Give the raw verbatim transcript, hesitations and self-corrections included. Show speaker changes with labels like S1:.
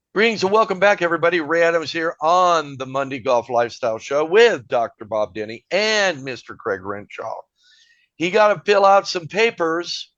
S1: Greetings and welcome back, everybody. Ray Adams here on the Monday Golf Lifestyle Show with Doctor Bob Denny and Mister Craig Renshaw. He got to fill out some papers